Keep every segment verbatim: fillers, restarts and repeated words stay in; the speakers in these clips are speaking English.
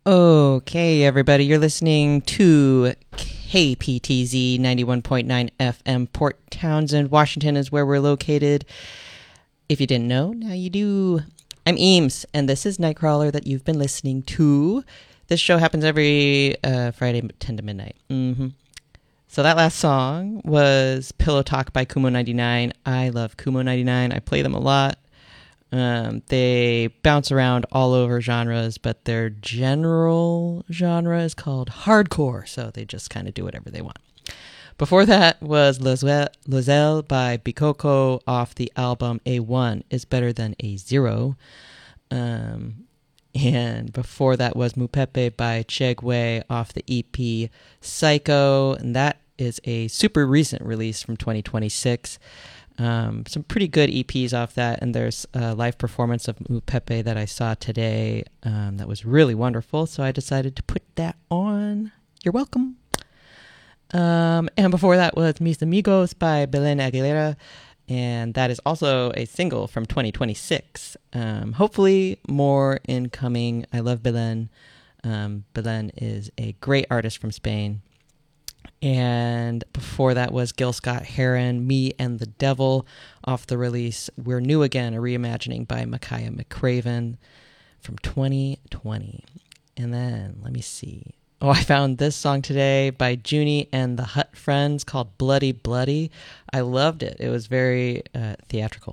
Okay, everybody, you're listening to K P T Z ninety-one point nine F M. Port Townsend, Washington is where we're located. If you didn't know, now you do. I'm Eames, and this is Nightcrawler that you've been listening to. This show happens every uh, Friday, ten to midnight. Mm-hmm. So that last song was Pillow Talk by Kumo ninety-nine. I love Kumo ninety-nine. I play them a lot. Um, they bounce around all over genres, but their general genre is called hardcore, so they just kind of do whatever they want. Before that was Loisel by Bikoko off the album A one is Better Than A Zero. Um, and before that was Mupepe by Chegwe off the E P Psycho, and that is a super recent release from twenty twenty-six. Um, some pretty good E Ps off that, and there's a live performance of Mupepe that I saw today um, that was really wonderful, so I decided to put that on. You're welcome. Um, and before that was Mis Amigos by Belen Aguilera, and that is also a single from twenty twenty-six. Um, hopefully more incoming. I love Belen. Um, Belen is a great artist from Spain. And before that was Gil Scott-Heron, Me and the Devil, off the release We're New Again, a reimagining by Micaiah McCraven from twenty twenty. And then, let me see. Oh, I found this song today by Junie and the Hut Friends called Bloody Bloody. I loved it. It was very uh, theatrical.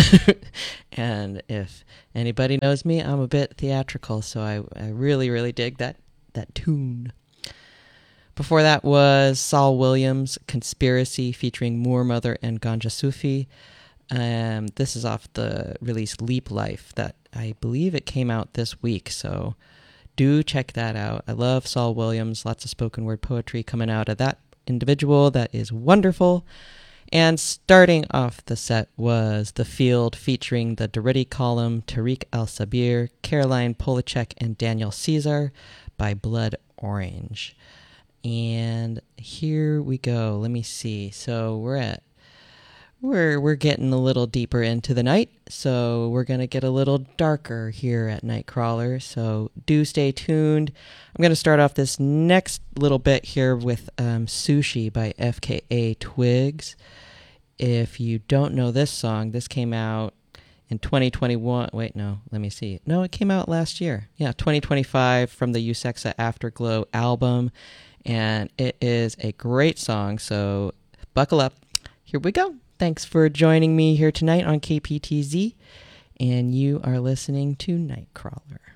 And if anybody knows me, I'm a bit theatrical, so I, I really, really dig that, that tune. Before that was Saul Williams, Conspiracy, featuring Moor Mother and Ganja Sufi. Um, this is off the release Leap Life that I believe it came out this week, so do check that out. I love Saul Williams, lots of spoken word poetry coming out of that individual. That is wonderful. And starting off the set was The Field, featuring the Durriti Column, Tariq El-Sabir, Caroline Polachek, and Daniel Caesar by Blood Orange. And here we go. Let me see. So we're at we're we're getting a little deeper into the night. So we're gonna get a little darker here at Nightcrawler. So do stay tuned. I'm gonna start off this next little bit here with um, Sushi by F K A Twigs. If you don't know this song, this came out in twenty twenty-one. Wait, no, let me see. No, it came out last year. Yeah, twenty twenty-five from the Usexa Afterglow album. And it is a great song, so buckle up. Here we go. Thanks for joining me here tonight on K P T Z, and you are listening to Nightcrawler.